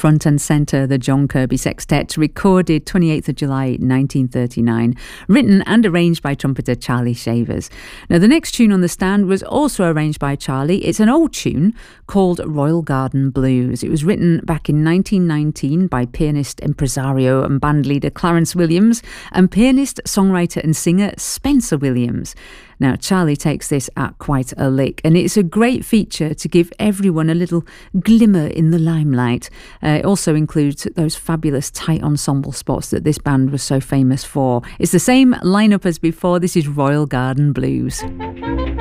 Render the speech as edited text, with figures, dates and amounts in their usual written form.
front and centre, the John Kirby Sextet, recorded 28th of July 1939, written and arranged by trumpeter Charlie Shavers. Now, the next tune on the stand was also arranged by Charlie. It's an old tune called Royal Garden Blues. It was written back in 1919 by pianist, impresario and bandleader Clarence Williams and pianist, songwriter and singer Spencer Williams. Now, Charlie takes this at quite a lick, and it's a great feature to give everyone a little glimmer in the limelight. It also includes those fabulous tight ensemble spots that this band was so famous for. It's the same lineup as before. This is Royal Garden Blues.